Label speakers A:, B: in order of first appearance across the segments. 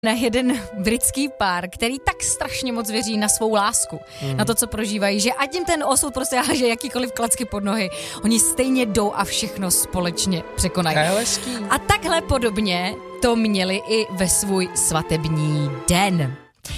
A: na jeden britský pár, který tak strašně moc věří na svou lásku, na to, co prožívají, že ať jim ten osud prostě háže jakýkoliv klacky pod nohy, oni stejně jdou a všechno společně překonají. A takhle podobně to měli i ve svůj svatební den.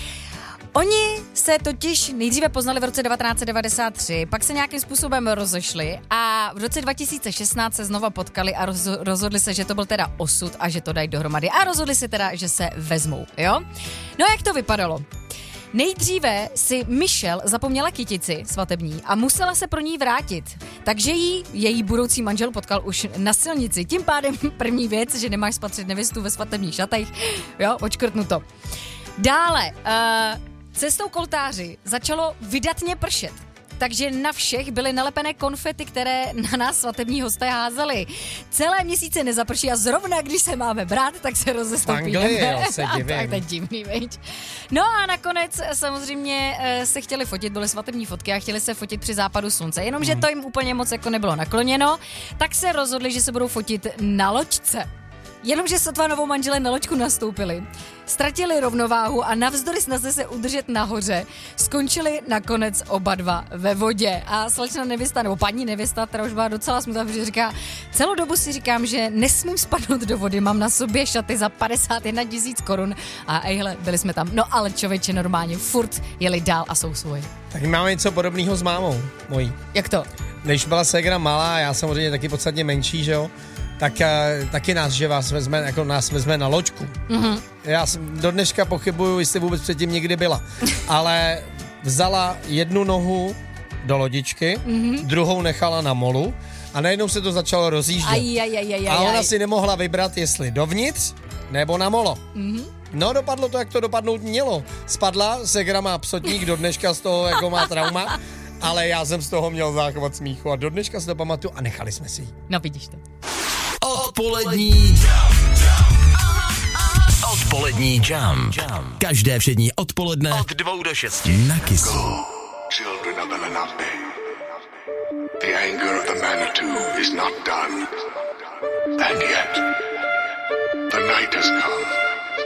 A: Oni se totiž nejdříve poznali v roce 1993, pak se nějakým způsobem rozešli a v roce 2016 se znova potkali a rozhodli se, že to byl teda osud a že to dají dohromady. A rozhodli se teda, že se vezmou, jo? No jak to vypadalo? Nejdříve si Michelle zapomněla kytici svatební a musela se pro ní vrátit. Takže její budoucí manžel potkal už na silnici. Tím pádem první věc, že nemáš spatřit nevěstu ve svatebních šatech, jo, odškrtnuto. Dále, cestou k oltáři začalo vydatně pršet. Takže na všech byly nalepené konfety, které na nás svatební hosté házeli. Celé měsíce nezaprší a zrovna, když se máme brát, tak se rozestoupíme. Tak to je divný, veď. No a nakonec samozřejmě se chtěli fotit, byly svatební fotky a chtěli se fotit při západu slunce. Jenomže to jim úplně moc jako nebylo nakloněno, tak se rozhodli, že se budou fotit na loďce. Jenomže sotva novou manželé na loďku nastoupili, ztratili rovnováhu a navzdory snaze se udržet nahoře, skončili nakonec oba dva ve vodě. A slečna nevěsta, nebo paní nevěsta, která už byla docela smutná, protože říká, celou dobu si říkám, že nesmím spadnout do vody, mám na sobě šaty za 51 000 korun a ejhle, byli jsme tam. No ale člověče normálně furt jeli dál a jsou svoji.
B: Tak máme něco podobného s mámou mojí.
A: Jak to?
B: Když byla ségra malá, já samozřejmě taky podstatně menší, že jo? Tak taky nás vezme na loďku. Mm-hmm. Já do dneška pochybuju, jestli vůbec předtím někdy byla. Ale vzala jednu nohu do lodičky, druhou nechala na molu a najednou se to začalo rozjíždět. A ona si nemohla vybrat, jestli dovnitř nebo na molo. Mm-hmm. No, dopadlo to, jak to dopadnout mělo. Spadla, ségra má psotník, do dneška z toho jako má trauma, ale já jsem z toho měl záchvat smíchu a do dneška si to pamatuju a nechali jsme si ji.
A: No, vidíš to.
C: Odpolední jam. Každé všední odpoledne od 2 do 6 na Kissu.
D: Go, children of the Lenape. The anger of the Manitou is not done. And yet, the night has come.